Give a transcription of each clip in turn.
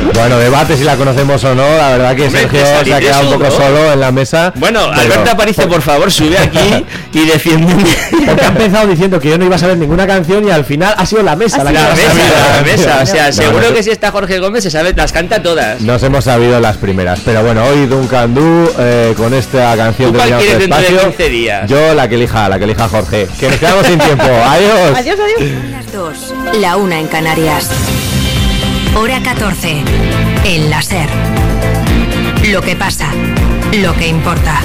Bueno, debate si la conocemos o no. La verdad que Sergio se ha quedado un poco solo en la mesa. Bueno, Alberto Aparicio, por favor, sube aquí y defiende. Porque ha empezado diciendo que yo no iba a saber ninguna canción y al final ha sido la mesa. La mesa. O sea, seguro que si está Jorge Gómez se sabe, las canta todas. Nos hemos sabido las primeras. Pero bueno, hoy Duncan Du, con esta canción de espacio, de 15 días. Yo la que elija Jorge. Que nos quedamos sin tiempo. Adiós. Adiós. Las 2, la 1 en Canarias. Hora 14. En la SER. Lo que pasa, lo que importa.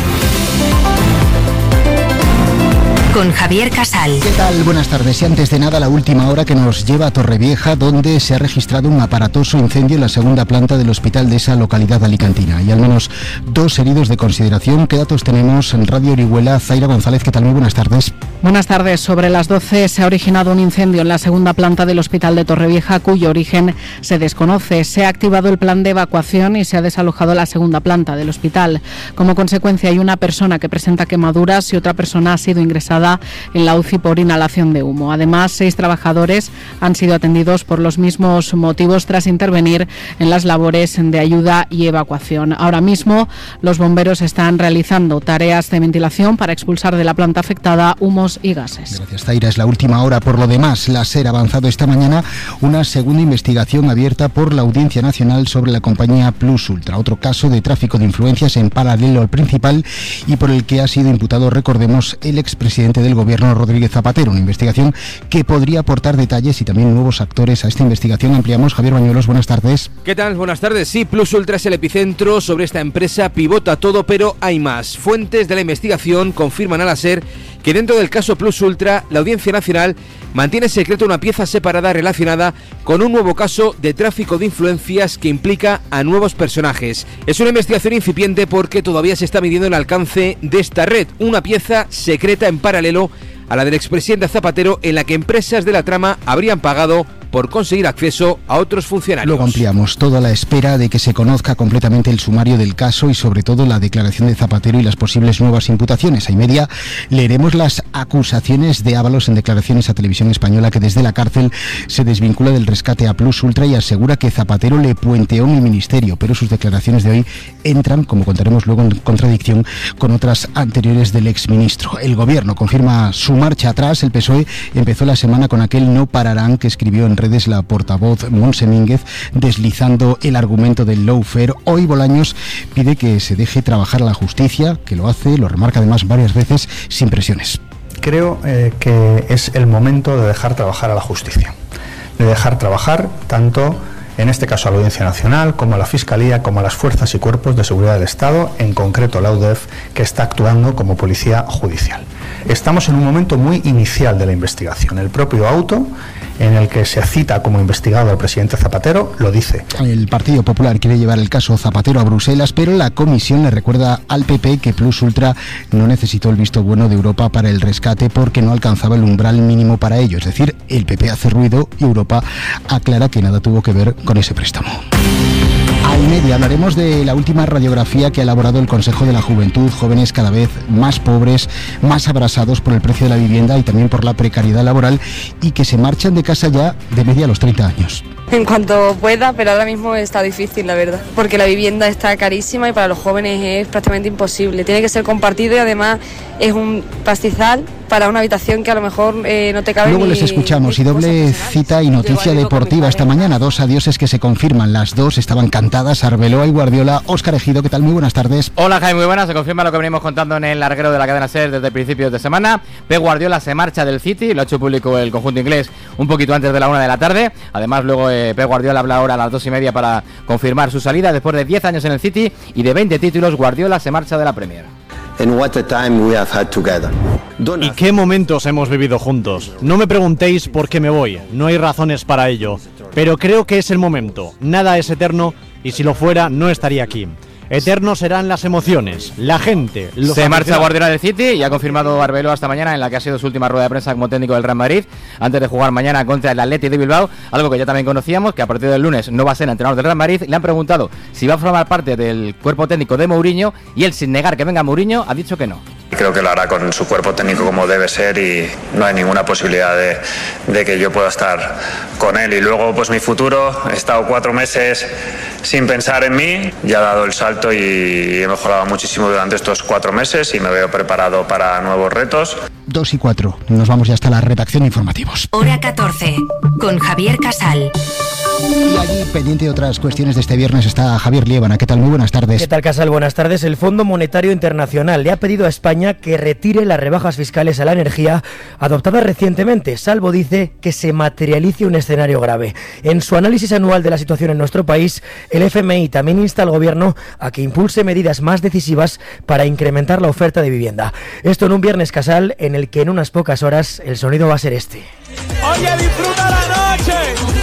Con Javier Casal. ¿Qué tal? Buenas tardes. Y antes de nada, la última hora que nos lleva a Torrevieja, donde se ha registrado un aparatoso incendio en la segunda planta del hospital de esa localidad alicantina. Y al menos 2 heridos de consideración. ¿Qué datos tenemos en Radio Orihuela? Zaira González, ¿qué tal? Muy buenas tardes. Buenas tardes. Sobre las 12 se ha originado un incendio en la segunda planta del hospital de Torrevieja, cuyo origen se desconoce. Se ha activado el plan de evacuación y se ha desalojado la segunda planta del hospital. Como consecuencia, hay una persona que presenta quemaduras y otra persona ha sido ingresada en la UCI por inhalación de humo. Además, 6 trabajadores han sido atendidos por los mismos motivos tras intervenir en las labores de ayuda y evacuación. Ahora mismo, los bomberos están realizando tareas de ventilación para expulsar de la planta afectada humos y gases. Gracias, Zaira. Es la última hora. Por lo demás, la SER ha avanzado esta mañana una segunda investigación abierta por la Audiencia Nacional sobre la compañía Plus Ultra, otro caso de tráfico de influencias en paralelo al principal y por el que ha sido imputado, recordemos, el expresidente del Gobierno, Rodríguez Zapatero. Una investigación que podría aportar detalles y también nuevos actores a esta investigación. Ampliamos. Javier Bañuelos, buenas tardes. ¿Qué tal? Buenas tardes. Sí, Plus Ultra es el epicentro. Sobre esta empresa pivota todo, pero hay más. Fuentes de la investigación confirman a la SER que dentro del caso Plus Ultra, la Audiencia Nacional mantiene secreto una pieza separada relacionada con un nuevo caso de tráfico de influencias que implica a nuevos personajes. Es una investigación incipiente porque todavía se está midiendo el alcance de esta red, una pieza secreta en paralelo a la del expresidente Zapatero, en la que empresas de la trama habrían pagado por conseguir acceso a otros funcionarios. Luego ampliamos, todo a la espera de que se conozca completamente el sumario del caso y sobre todo la declaración de Zapatero y las posibles nuevas imputaciones. A y media leeremos las acusaciones de Ábalos en declaraciones a Televisión Española, que desde la cárcel se desvincula del rescate a Plus Ultra y asegura que Zapatero le puenteó en el ministerio, pero sus declaraciones de hoy entran, como contaremos luego, en contradicción con otras anteriores del exministro. El gobierno confirma su marcha atrás. El PSOE empezó la semana con aquel no pararán que escribió en redes la portavoz Montse Mínguez, deslizando el argumento del lawfare. Hoy Bolaños pide que se deje trabajar a la justicia, que lo hace, lo remarca además varias veces, sin presiones. Creo que es el momento de dejar trabajar a la justicia, de dejar trabajar tanto, en este caso, a la Audiencia Nacional, como a la Fiscalía, como a las fuerzas y cuerpos de seguridad del Estado, en concreto la UDEF, que está actuando como policía judicial. Estamos en un momento muy inicial de la investigación. El propio auto en el que se cita como investigado al presidente Zapatero lo dice. El Partido Popular quiere llevar el caso Zapatero a Bruselas, pero la comisión le recuerda al PP que Plus Ultra no necesitó el visto bueno de Europa para el rescate porque no alcanzaba el umbral mínimo para ello. Es decir, el PP hace ruido y Europa aclara que nada tuvo que ver con ese préstamo. A y media hablaremos de la última radiografía que ha elaborado el Consejo de la Juventud. Jóvenes cada vez más pobres, más abrasados por el precio de la vivienda y también por la precariedad laboral, y que se marchan de casa ya de media a los 30 años. En cuanto pueda, pero ahora mismo está difícil, la verdad, porque la vivienda está carísima y para los jóvenes es prácticamente imposible. Tiene que ser compartido y además es un pastizal para una habitación que a lo mejor no te cabe. Luego les escuchamos. Y doble cita y noticia deportiva esta mañana. 2 adioses que se confirman. Las 2 estaban cantadas. Arbeloa y Guardiola. Óscar Ejido, ¿qué tal? Muy buenas tardes. Hola, Jaime, muy buenas. Se confirma lo que venimos contando en el larguero de la cadena SER desde principios de semana. Pep Guardiola se marcha del City. Lo ha hecho público el conjunto inglés un poquito antes de la 1 de la tarde. Además, luego Pep Guardiola habla ahora a las 2:30 para confirmar su salida. Después de 10 años en el City y de 20 títulos, Guardiola se marcha de la Premier. ¿Y qué momentos hemos vivido juntos? No me preguntéis por qué me voy, no hay razones para ello, pero creo que es el momento. Nada es eterno y si lo fuera no estaría aquí. Eternos serán las emociones, la gente. Se marcha Guardiola del City y ha confirmado Arbeloa esta mañana, en la que ha sido su última rueda de prensa como técnico del Real Madrid, antes de jugar mañana contra el Athletic de Bilbao, algo que ya también conocíamos, que a partir del lunes no va a ser entrenador del Real Madrid. Le han preguntado si va a formar parte del cuerpo técnico de Mourinho y él, sin negar que venga Mourinho, ha dicho que no. Creo que lo hará con su cuerpo técnico como debe ser y no hay ninguna posibilidad de que yo pueda estar con él. Y luego pues mi futuro, he estado 4 meses sin pensar en mí, ya he dado el salto y he mejorado muchísimo durante estos 4 meses y me veo preparado para nuevos retos. 2:04, nos vamos ya hasta la redacción de informativos. Hora 14, con Javier Casal. Y allí, pendiente de otras cuestiones de este viernes, está Javier Liébana. ¿Qué tal? Muy buenas tardes. ¿Qué tal, Casal? Buenas tardes. El Fondo Monetario Internacional le ha pedido a España que retire las rebajas fiscales a la energía adoptadas recientemente, salvo, dice, que se materialice un escenario grave. En su análisis anual de la situación en nuestro país, el FMI también insta al Gobierno a que impulse medidas más decisivas para incrementar la oferta de vivienda. Esto en un viernes, Casal, en el que en unas pocas horas el sonido va a ser este. Oye, disfruta la noche,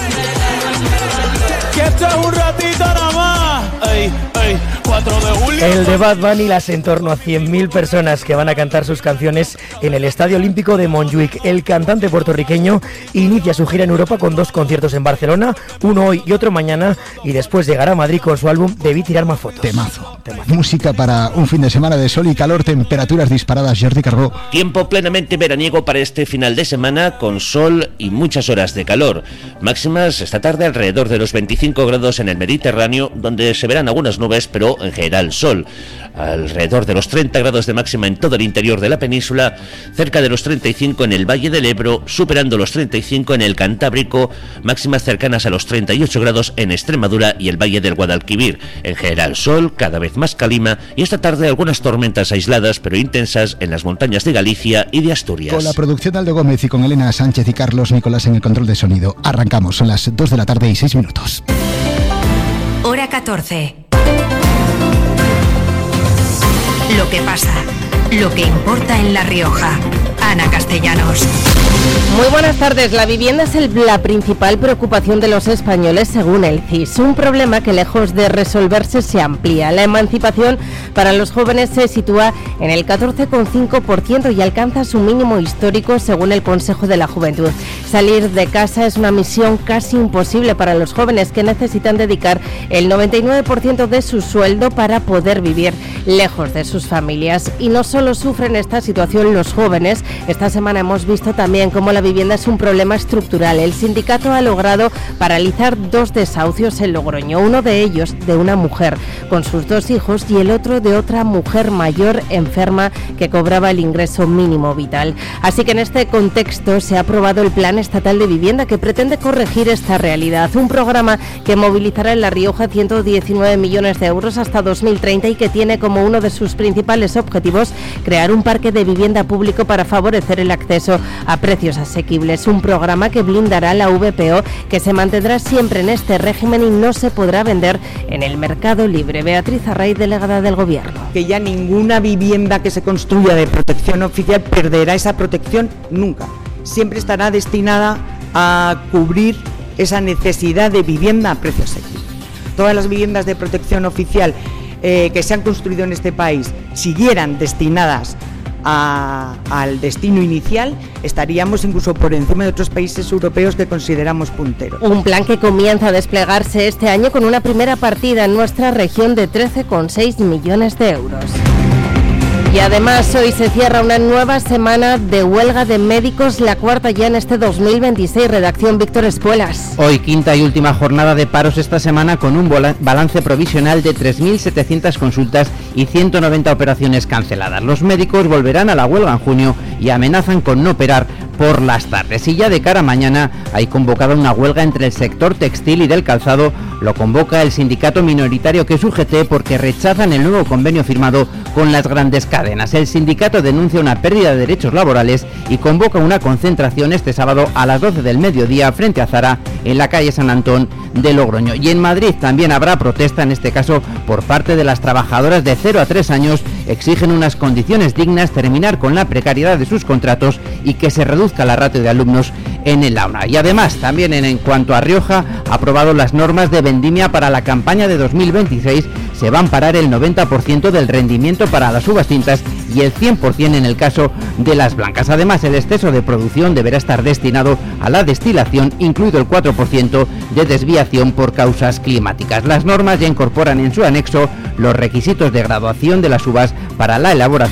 que esto es un ratito nada más. Ey, 4 de julio. El de Bad Bunny, las en torno a 100.000 personas que van a cantar sus canciones en el Estadio Olímpico de Montjuic. El cantante puertorriqueño inicia su gira en Europa con 2 conciertos en Barcelona, uno hoy y otro mañana, y después llegará a Madrid con su álbum Debí tirar más fotos. Temazo. Música para un fin de semana de sol y calor, temperaturas disparadas. Jordi Carbó. Tiempo plenamente veraniego para este final de semana, con sol y muchas horas de calor. Máximas esta tarde alrededor de los 25 grados en el Mediterráneo, donde se verán algunas nubes, pero en general sol. Alrededor de los 30 grados de máxima en todo el interior de la península, cerca de los 35 en el Valle del Ebro, superando los 35 en el Cantábrico, máximas cercanas a los 38 grados en Extremadura y el Valle del Guadalquivir. En general sol, cada vez más calima, y esta tarde algunas tormentas aisladas pero intensas en las montañas de Galicia y de Asturias. Con la producción de Aldo Gómez y con Elena Sánchez y Carlos Nicolás en el control de sonido. Arrancamos, son las 2 de la tarde y 6 minutos. Hora 14. Lo que pasa, lo que importa en La Rioja. Ana Castellanos. Muy buenas tardes. La vivienda es la principal preocupación de los españoles según el CIS. Un problema que lejos de resolverse se amplía. La emancipación para los jóvenes se sitúa en el 14,5% y alcanza su mínimo histórico según el Consejo de la Juventud. Salir de casa es una misión casi imposible para los jóvenes que necesitan dedicar el 99% de su sueldo para poder vivir lejos de sus familias. Y no solo sufren esta situación los jóvenes. Esta semana hemos visto también cómo la vivienda es un problema estructural. El sindicato ha logrado paralizar 2 desahucios en Logroño, uno de ellos de una mujer con sus 2 hijos y el otro de otra mujer mayor enferma que cobraba el ingreso mínimo vital. Así que en este contexto se ha aprobado el Plan Estatal de Vivienda que pretende corregir esta realidad. Un programa que movilizará en La Rioja 119 millones de euros hasta 2030 y que tiene como uno de sus principales objetivos crear un parque de vivienda público para favorecer el acceso a precios asequibles. Un programa que blindará la VPO, que se mantendrá siempre en este régimen y no se podrá vender en el mercado libre. Beatriz Arraiz, delegada del Gobierno. Que ya ninguna vivienda que se construya de protección oficial perderá esa protección nunca. Siempre estará destinada a cubrir esa necesidad de vivienda a precio asequible. Todas las viviendas de protección oficial que se han construido en este país siguieran destinadas al destino inicial, estaríamos incluso por encima de otros países europeos que consideramos punteros. Un plan que comienza a desplegarse este año con una primera partida en nuestra región de 13,6 millones de euros. Y además hoy se cierra una nueva semana de huelga de médicos, la 4ª ya en este 2026. Redacción Víctor Espuelas. Hoy 5ª y última jornada de paros esta semana con un balance provisional de 3.700 consultas y 190 operaciones canceladas. Los médicos volverán a la huelga en junio y amenazan con no operar por las tardes. Y ya de cara a mañana hay convocada una huelga entre el sector textil y del calzado. Lo convoca el sindicato minoritario que es UGT porque rechazan el nuevo convenio firmado con las grandes cadenas. El sindicato denuncia una pérdida de derechos laborales y convoca una concentración este sábado a las 12 del mediodía frente a Zara en la calle San Antón de Logroño. Y en Madrid también habrá protesta, en este caso por parte de las trabajadoras de 0 a 3 años. Exigen unas condiciones dignas, terminar con la precariedad de sus contratos y que se reduzca la ratio de alumnos en el aula. Y además, también en cuanto a Rioja, ha aprobado las normas de vendimia para la campaña de 2026. Se va a amparar el 90% del rendimiento para las uvas tintas y el 100% en el caso de las blancas. Además, el exceso de producción deberá estar destinado a la destilación, incluido el 4% de desviación por causas climáticas. Las normas ya incorporan en su anexo los requisitos de graduación de las uvas para la elaboración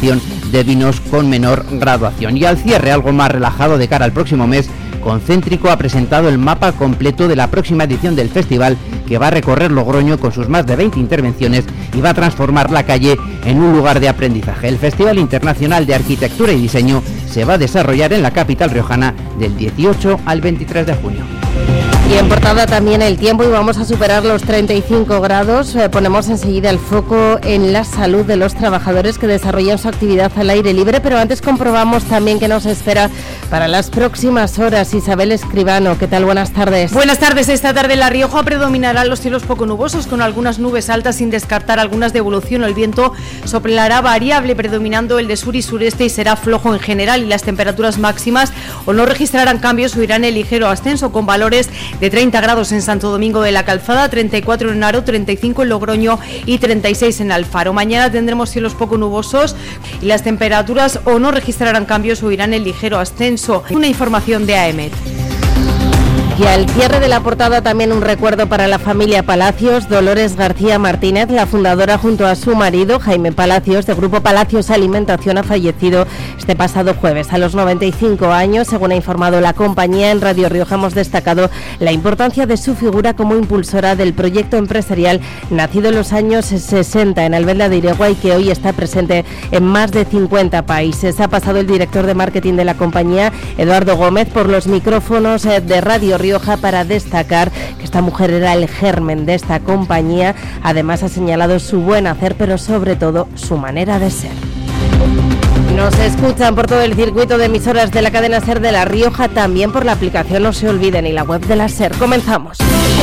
de vinos con menor graduación. Y al cierre, algo más relajado de cara al próximo mes, Concéntrico ha presentado el mapa completo de la próxima edición del festival, que va a recorrer Logroño con sus más de 20 intervenciones y va a transformar la calle en un lugar de aprendizaje. El Festival Internacional de Arquitectura y Diseño se va a desarrollar en la capital riojana del 18 al 23 de junio. Y en portada también el tiempo, y vamos a superar los 35 grados. Ponemos enseguida el foco en la salud de los trabajadores que desarrollan su actividad al aire libre, pero antes comprobamos también qué nos espera para las próximas horas. Isabel Escribano, ¿qué tal? Buenas tardes. Buenas tardes. Esta tarde en La Rioja predominarán los cielos poco nubosos, con algunas nubes altas sin descartar algunas de evolución. El viento soplará variable, predominando el de sur y sureste, y será flojo en general, y las temperaturas máximas o no registrarán cambios o irán en ligero ascenso, con valores de 30 grados en Santo Domingo de la Calzada, 34 en Haro, 35 en Logroño y 36 en Alfaro. Mañana tendremos cielos poco nubosos y las temperaturas o no registrarán cambios o irán en ligero ascenso. Una información de AEMET. Y al cierre de la portada también un recuerdo para la familia Palacios. Dolores García Martínez, la fundadora junto a su marido Jaime Palacios de Grupo Palacios Alimentación, ha fallecido este pasado jueves a los 95 años. Según ha informado la compañía, en Radio Rioja hemos destacado la importancia de su figura como impulsora del proyecto empresarial nacido en los años 60 en Albelda de Iregua y que hoy está presente en más de 50 países. Ha pasado el director de marketing de la compañía, Eduardo Gómez, por los micrófonos de Radio Rioja para destacar que esta mujer era el germen de esta compañía. Además ha señalado su buen hacer, pero sobre todo su manera de ser. Nos escuchan por todo el circuito de emisoras de la cadena SER de La Rioja, también por la aplicación No Se Olviden y la web de la SER. Comenzamos.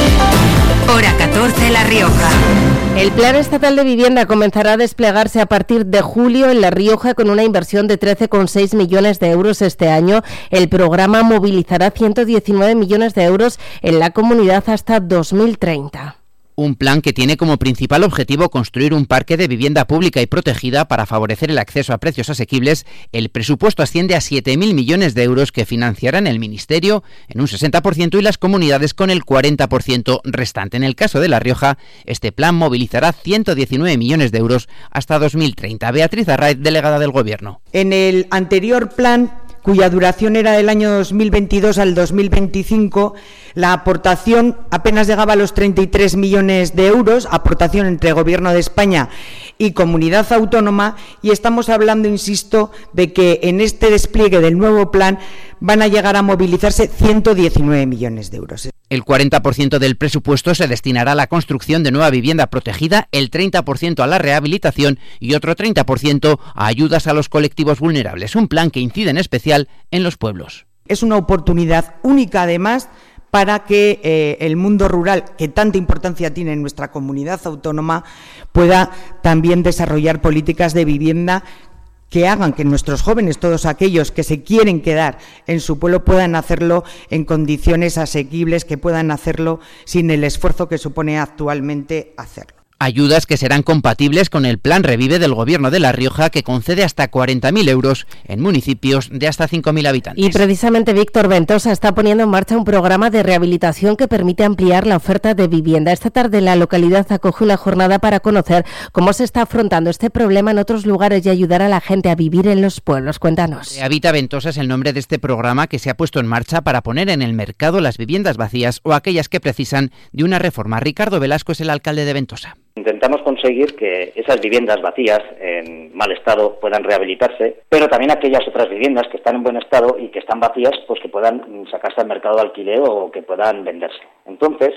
Hora 14, La Rioja. El Plan Estatal de Vivienda comenzará a desplegarse a partir de julio en La Rioja con una inversión de 13,6 millones de euros este año. El programa movilizará 119 millones de euros en la comunidad hasta 2030. Un plan que tiene como principal objetivo construir un parque de vivienda pública y protegida para favorecer el acceso a precios asequibles. El presupuesto asciende a 7.000 millones de euros que financiarán el Ministerio en un 60% y las comunidades con el 40% restante. En el caso de La Rioja, este plan movilizará 119 millones de euros hasta 2030. Beatriz Arraiz, delegada del Gobierno. En el anterior plan, cuya duración era del año 2022 al 2025, la aportación apenas llegaba a los 33 millones de euros, aportación entre Gobierno de España y Comunidad Autónoma, y estamos hablando, insisto, de que en este despliegue del nuevo plan van a llegar a movilizarse 119 millones de euros. El 40% del presupuesto se destinará a la construcción de nueva vivienda protegida, el 30% a la rehabilitación y otro 30% a ayudas a los colectivos vulnerables. Un plan que incide en especial en los pueblos. Es una oportunidad única, además, para que el mundo rural, que tanta importancia tiene en nuestra comunidad autónoma, pueda también desarrollar políticas de vivienda que hagan que nuestros jóvenes, todos aquellos que se quieren quedar en su pueblo, puedan hacerlo en condiciones asequibles, que puedan hacerlo sin el esfuerzo que supone actualmente hacerlo. Ayudas que serán compatibles con el Plan Revive del Gobierno de La Rioja, que concede hasta 40.000 euros en municipios de hasta 5.000 habitantes. Y precisamente Víctor Ventosa está poniendo en marcha un programa de rehabilitación que permite ampliar la oferta de vivienda. Esta tarde la localidad acoge una jornada para conocer cómo se está afrontando este problema en otros lugares y ayudar a la gente a vivir en los pueblos. Cuéntanos. Habita Ventosa es el nombre de este programa que se ha puesto en marcha para poner en el mercado las viviendas vacías o aquellas que precisan de una reforma. Ricardo Velasco es el alcalde de Ventosa. Intentamos conseguir que esas viviendas vacías en mal estado puedan rehabilitarse, pero también aquellas otras viviendas que están en buen estado y que están vacías, pues que puedan sacarse al mercado de alquiler o que puedan venderse. Entonces,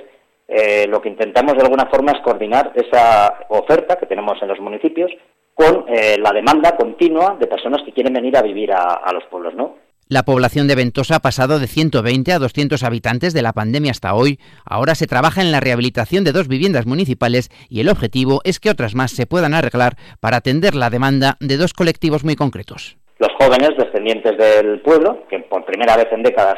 lo que intentamos de alguna forma es coordinar esa oferta que tenemos en los municipios con la demanda continua de personas que quieren venir a vivir a los pueblos, ¿no? La población de Ventosa ha pasado de 120 a 200 habitantes de la pandemia hasta hoy. Ahora se trabaja en la rehabilitación de 2 viviendas municipales y el objetivo es que otras más se puedan arreglar para atender la demanda de 2 colectivos muy concretos. Los jóvenes descendientes del pueblo, que por primera vez en décadas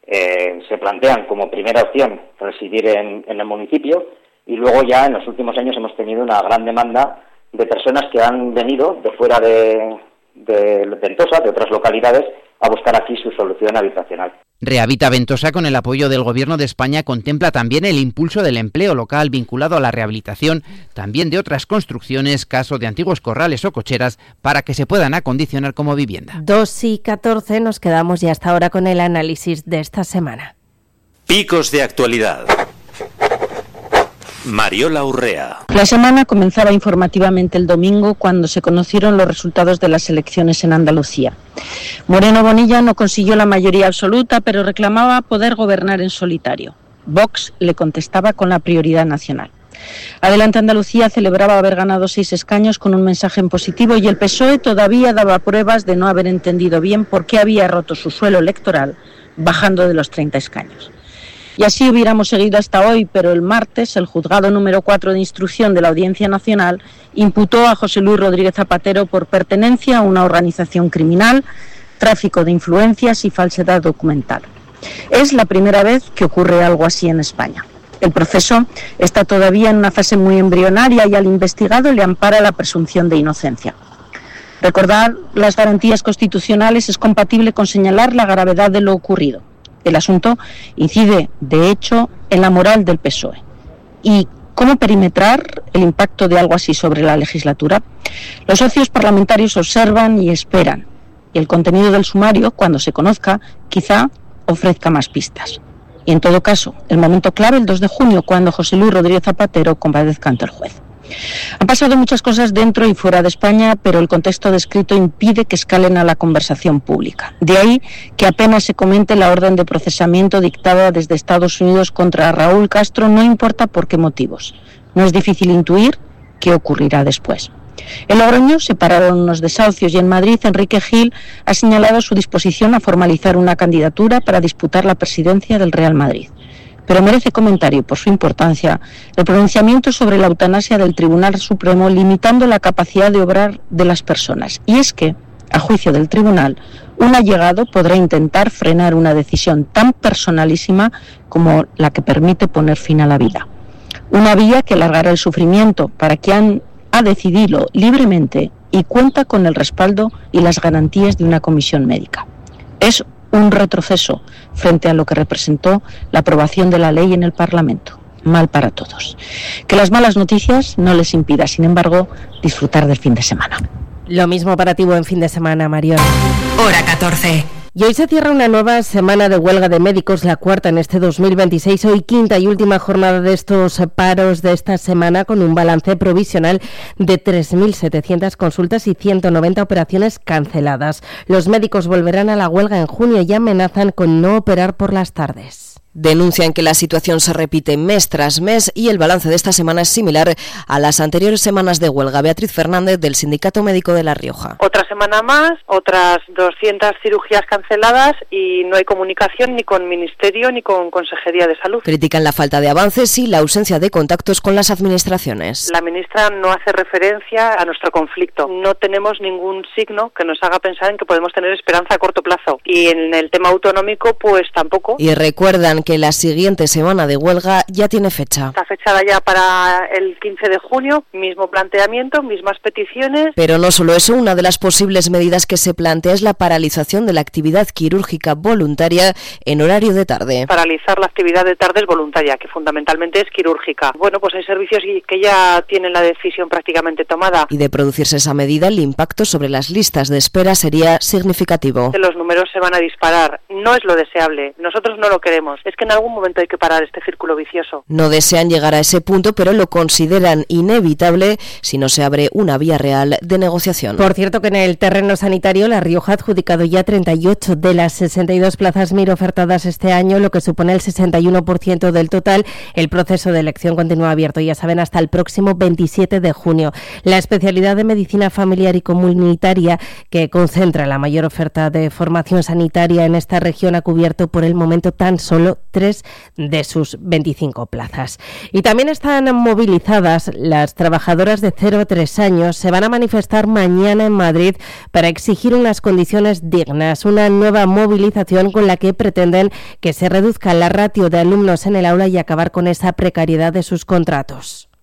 se plantean como primera opción residir en el municipio, y luego ya en los últimos años hemos tenido una gran demanda de personas que han venido de fuera de de Ventosa, de otras localidades, a buscar aquí su solución habitacional. Rehabita Ventosa, con el apoyo del Gobierno de España, contempla también el impulso del empleo local vinculado a la rehabilitación también de otras construcciones, caso de antiguos corrales o cocheras, para que se puedan acondicionar como vivienda. 2:14, nos quedamos ya hasta ahora con el análisis de esta semana. Picos de actualidad. Mariola Urrea. La semana comenzaba informativamente el domingo, cuando se conocieron los resultados de las elecciones en Andalucía. Moreno Bonilla no consiguió la mayoría absoluta, pero reclamaba poder gobernar en solitario. Vox le contestaba con la prioridad nacional. Adelante Andalucía celebraba haber ganado 6 escaños con un mensaje en positivo, y el PSOE todavía daba pruebas de no haber entendido bien por qué había roto su suelo electoral bajando de los 30 escaños. Y así hubiéramos seguido hasta hoy, pero el martes el juzgado número 4 de instrucción de la Audiencia Nacional imputó a José Luis Rodríguez Zapatero por pertenencia a una organización criminal, tráfico de influencias y falsedad documental. Es la primera vez que ocurre algo así en España. El proceso está todavía en una fase muy embrionaria y al investigado le ampara la presunción de inocencia. Recordar las garantías constitucionales es compatible con señalar la gravedad de lo ocurrido. El asunto incide, de hecho, en la moral del PSOE. ¿Y cómo perimetrar el impacto de algo así sobre la legislatura? Los socios parlamentarios observan y esperan. Y el contenido del sumario, cuando se conozca, quizá ofrezca más pistas. Y en todo caso, el momento clave, el 2 de junio, cuando José Luis Rodríguez Zapatero comparezca ante el juez. Han pasado muchas cosas dentro y fuera de España, pero el contexto descrito impide que escalen a la conversación pública. De ahí que apenas se comente la orden de procesamiento dictada desde Estados Unidos contra Raúl Castro, no importa por qué motivos. No es difícil intuir qué ocurrirá después. En Logroño se pararon unos desahucios y en Madrid Enrique Gil ha señalado su disposición a formalizar una candidatura para disputar la presidencia del Real Madrid. Pero merece comentario por su importancia el pronunciamiento sobre la eutanasia del Tribunal Supremo, limitando la capacidad de obrar de las personas. Y es que, a juicio del tribunal, un allegado podrá intentar frenar una decisión tan personalísima como la que permite poner fin a la vida. Una vía que alargará el sufrimiento para quien ha decidido libremente y cuenta con el respaldo y las garantías de una comisión médica. Es un retroceso frente a lo que representó la aprobación de la ley en el Parlamento. Mal para todos. Que las malas noticias no les impida, sin embargo, disfrutar del fin de semana. Lo mismo para ti, buen fin de semana, Mariona. Hora 14. Y hoy se cierra una nueva semana de huelga de médicos, la cuarta en este 2026, hoy quinta y última jornada de estos paros de esta semana, con un balance provisional de 3.700 consultas y 190 operaciones canceladas. Los médicos volverán a la huelga en junio y amenazan con no operar por las tardes. Denuncian que la situación se repite mes tras mes y el balance de esta semana es similar a las anteriores semanas de huelga. Beatriz Fernández, del Sindicato Médico de La Rioja. Otra semana más, otras 200 cirugías canceladas y no hay comunicación ni con Ministerio ni con Consejería de Salud. Critican la falta de avances y la ausencia de contactos con las administraciones. La ministra no hace referencia a nuestro conflicto. No tenemos ningún signo que nos haga pensar en que podemos tener esperanza a corto plazo. Y en el tema autonómico, pues tampoco. Y recuerdan que la siguiente semana de huelga ya tiene fecha. Está fechada ya para el 15 de junio, mismo planteamiento, mismas peticiones. Pero no solo eso, una de las posibles medidas que se plantea es la paralización de la actividad quirúrgica voluntaria en horario de tarde. Paralizar la actividad de tarde es voluntaria, que fundamentalmente es quirúrgica. Bueno, pues hay servicios que ya tienen la decisión prácticamente tomada. Y de producirse esa medida, el impacto sobre las listas de espera sería significativo. Los números se van a disparar. No es lo deseable. Nosotros no lo queremos. Es que en algún momento hay que parar este círculo vicioso. No desean llegar a ese punto, pero lo consideran inevitable si no se abre una vía real de negociación. Por cierto, que en el terreno sanitario, La Rioja ha adjudicado ya 38 de las 62 plazas MIR ofertadas este año, lo que supone el 61% del total. El proceso de elección continúa abierto, ya saben, hasta el próximo 27 de junio. La especialidad de medicina familiar y comunitaria, que concentra la mayor oferta de formación sanitaria en esta región, ha cubierto por el momento tan solo 3 de sus 25 plazas. Y también están movilizadas las trabajadoras de 0 a 3 años. Se van a manifestar mañana en Madrid para exigir unas condiciones dignas, una nueva movilización con la que pretenden que se reduzca la ratio de alumnos en el aula y acabar con esa precariedad de sus contratos.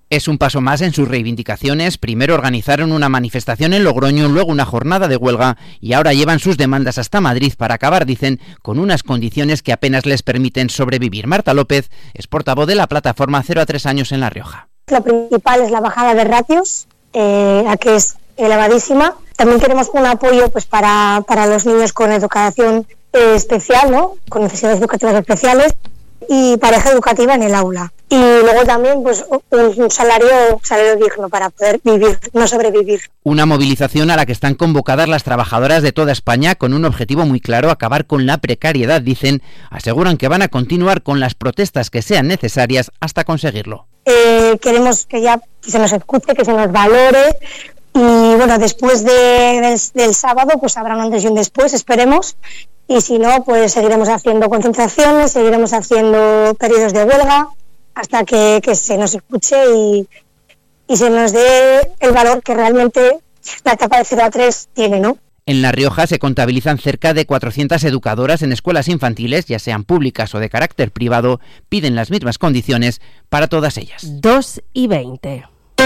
Es un paso más en sus reivindicaciones. Primero organizaron una manifestación en Logroño, luego una jornada de huelga y ahora llevan sus demandas hasta Madrid para acabar, dicen, con unas condiciones que apenas les permiten sobrevivir. Marta López es portavoz de la plataforma 0 a 3 años en La Rioja. Lo principal es la bajada de ratios, la que es elevadísima. También queremos un apoyo pues para los niños con educación especial, ¿no? Con necesidades educativas especiales, y pareja educativa en el aula. Y luego también pues un salario digno para poder vivir, no sobrevivir. Una movilización a la que están convocadas las trabajadoras de toda España con un objetivo muy claro: acabar con la precariedad, dicen. Aseguran que van a continuar con las protestas que sean necesarias hasta conseguirlo. Queremos que ya se nos escuche, que se nos valore. Y bueno, después del sábado pues habrá un antes y un después, esperemos. Y si no, pues seguiremos haciendo concentraciones, seguiremos haciendo periodos de huelga hasta que se nos escuche y se nos dé el valor que realmente la etapa de 0 a 3 tiene, ¿no? En La Rioja se contabilizan cerca de 400 educadoras en escuelas infantiles, ya sean públicas o de carácter privado. Piden las mismas condiciones para todas ellas. 2:20.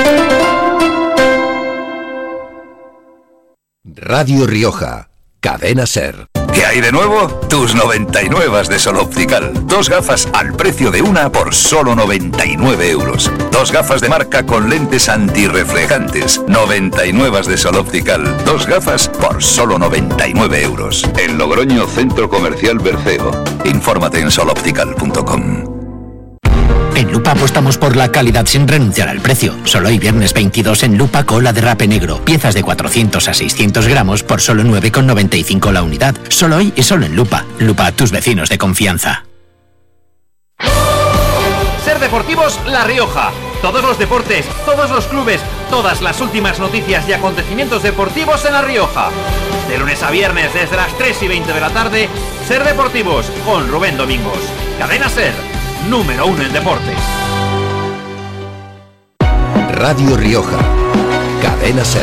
Radio Rioja, Cadena SER. ¿Qué hay de nuevo? Tus 99 de Sol Optical. 2 gafas al precio de una por solo 99 euros. 2 gafas de marca con lentes antirreflejantes. 99 de Sol Optical. 2 gafas por solo 99 euros. En Logroño, Centro Comercial Berceo. Infórmate en soloptical.com. En Lupa apostamos por la calidad sin renunciar al precio. Solo hoy viernes 22 en Lupa cola de rape negro. Piezas de 400 a 600 gramos por solo 9,95 la unidad. Solo hoy y solo en Lupa. Lupa, tus vecinos de confianza. Ser Deportivos La Rioja. Todos los deportes, todos los clubes, todas las últimas noticias y acontecimientos deportivos en La Rioja. De lunes a viernes desde las 3:20 de la tarde, Ser Deportivos con Rubén Domingos. Cadena SER. Número 1 en deportes. Radio Rioja, Cadena SER.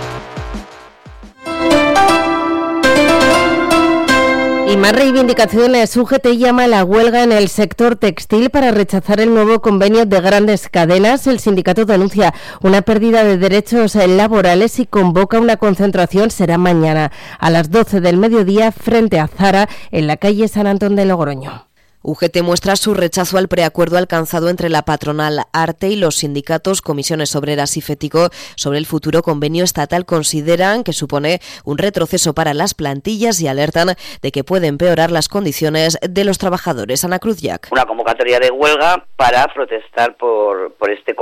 Y más reivindicaciones. UGT llama a la huelga en el sector textil para rechazar el nuevo convenio de grandes cadenas. El sindicato denuncia una pérdida de derechos laborales y convoca una concentración. Será mañana a las 12 del mediodía frente a Zara en la calle San Antón de Logroño. UGT muestra su rechazo al preacuerdo alcanzado entre la patronal ARTE y los sindicatos, Comisiones Obreras y FETICO sobre el futuro convenio estatal. Consideran que supone un retroceso para las plantillas y alertan de que puede empeorar las condiciones de los trabajadores. Ana Cruz Jack. Una convocatoria de huelga para protestar por este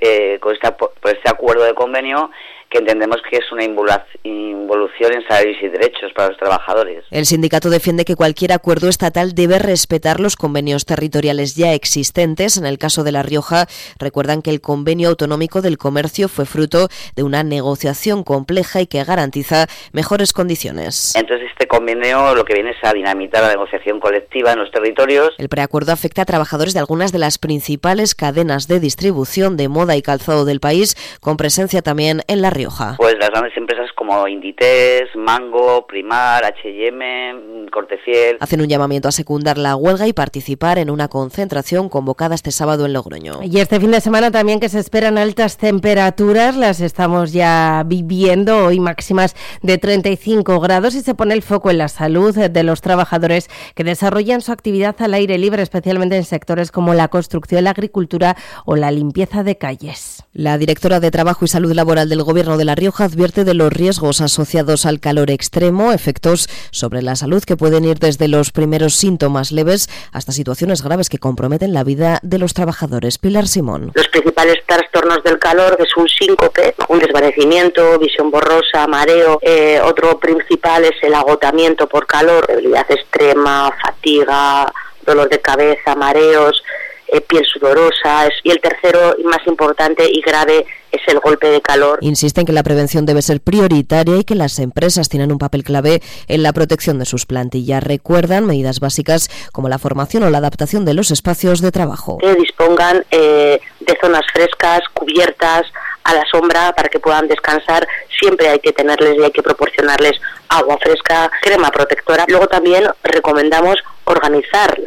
acuerdo de convenio, que entendemos que es una involución en salarios y derechos para los trabajadores. El sindicato defiende que cualquier acuerdo estatal debe respetar los convenios territoriales ya existentes. En el caso de La Rioja, recuerdan que el convenio autonómico del comercio fue fruto de una negociación compleja y que garantiza mejores condiciones. Entonces este convenio lo que viene es a dinamitar la negociación colectiva en los territorios. El preacuerdo afecta a trabajadores de algunas de las principales cadenas de distribución de moda y calzado del país, con presencia también en La Rioja. Pues las grandes empresas como Inditex, Mango, Primar, H&M, Cortefiel. Hacen un llamamiento a secundar la huelga y participar en una concentración convocada este sábado en Logroño. Y este fin de semana también que se esperan altas temperaturas, las estamos ya viviendo, hoy máximas de 35 grados, y se pone el foco en la salud de los trabajadores que desarrollan su actividad al aire libre, especialmente en sectores como la construcción, la agricultura o la limpieza de calles. La directora de Trabajo y Salud Laboral del Gobierno de La Rioja advierte de los riesgos asociados al calor extremo, efectos sobre la salud que pueden ir desde los primeros síntomas leves hasta situaciones graves que comprometen la vida de los trabajadores. Pilar Simón. Los principales trastornos del calor es un síncope, un desvanecimiento, visión borrosa, mareo. Otro principal es el agotamiento por calor, debilidad extrema, fatiga, dolor de cabeza, mareos, piel sudorosa. Y el tercero y más importante y grave es el golpe de calor. Insisten que la prevención debe ser prioritaria y que las empresas tienen un papel clave en la protección de sus plantillas. Recuerdan medidas básicas como la formación o la adaptación de los espacios de trabajo. Que dispongan de zonas frescas, cubiertas, a la sombra para que puedan descansar. Siempre hay que tenerles y hay que proporcionarles agua fresca, crema protectora. Luego también recomendamos organizar